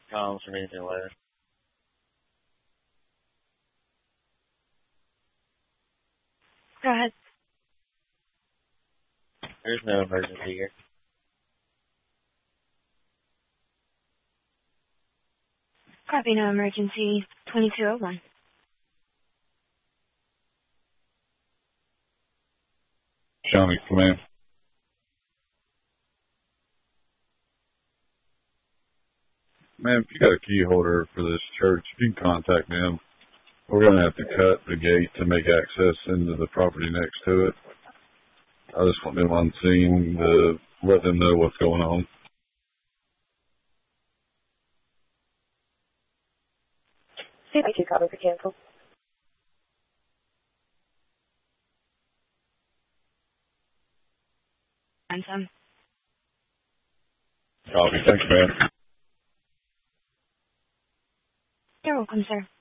calls from anything later. Go ahead. There's no emergency here. Copy, no emergency. 2201. Shawnee Command. Man, if you got a key holder for this church, you can contact them. We're going to have to cut the gate to make access into the property next to it. I just want them on scene to let them know what's going on. CP2 copy for cancel. Ransom. Copy. Thanks, man. You're welcome, sir.